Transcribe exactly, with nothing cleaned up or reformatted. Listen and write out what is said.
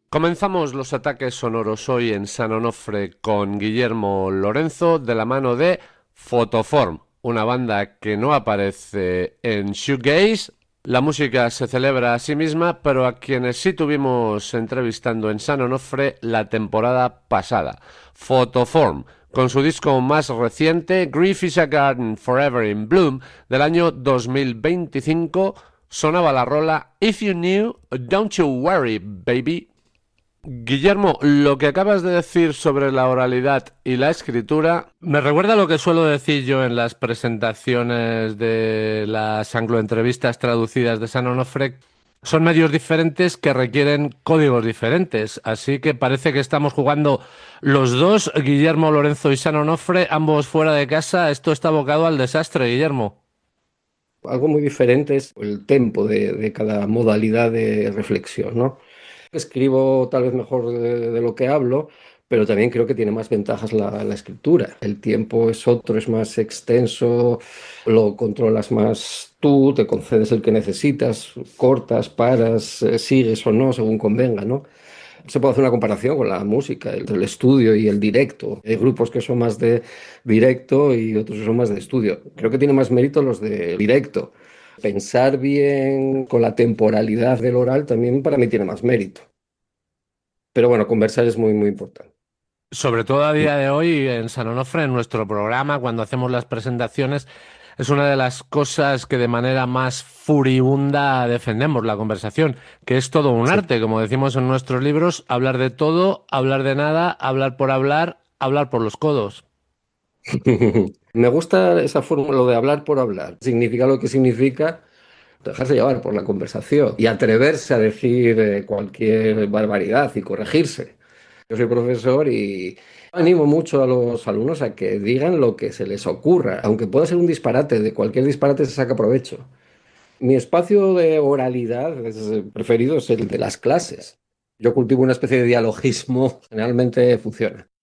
Comenzamos los ataques sonoros hoy en San Onofre con Guillermo Lorenzo de la mano de Photoform, una banda que no aparece en Shoegaze. La música se celebra a sí misma, pero a quienes sí tuvimos entrevistando en San Onofre la temporada pasada. Photoform, con su disco más reciente, Grief is a Garden Forever in Bloom, del año dos mil veinticinco, sonaba la rola If You Knew, Don't You Worry, Baby. Guillermo, lo que acabas de decir sobre la oralidad y la escritura me recuerda a lo que suelo decir yo en las presentaciones de las angloentrevistas traducidas de San Onofre. Son medios diferentes que requieren códigos diferentes, así que parece que estamos jugando los dos, Guillermo Lorenzo y San Onofre, ambos fuera de casa. Esto está abocado al desastre, Guillermo. Algo muy diferente es el tempo de, de cada modalidad de reflexión, ¿no? Escribo tal vez mejor de, de lo que hablo, pero también creo que tiene más ventajas la, la escritura. El tiempo es otro, es más extenso, lo controlas más tú, te concedes el que necesitas, cortas, paras, eh, sigues o no, según convenga, ¿no? Se puede hacer una comparación con la música, el, el estudio y el directo. Hay grupos que son más de directo y otros que son más de estudio. Creo que tiene más mérito los de directo. Pensar bien con la temporalidad del oral también para mí tiene más mérito. Pero bueno, conversar es muy, muy importante. Sobre todo a día de hoy en San Onofre, en nuestro programa, cuando hacemos las presentaciones, es una de las cosas que de manera más furibunda defendemos la conversación, que es todo un Sí. arte, como decimos en nuestros libros, hablar de todo, hablar de nada, hablar por hablar, hablar por los codos. Me gusta esa fórmula lo de hablar por hablar. Significa lo que significa dejarse llevar por la conversación y atreverse a decir eh, cualquier barbaridad y corregirse. Yo soy profesor y animo mucho a los alumnos a que digan lo que se les ocurra, aunque pueda ser un disparate, de cualquier disparate se saca provecho. Mi espacio de oralidad es- preferido es el de las clases. Yo cultivo una especie de dialogismo, generalmente funciona.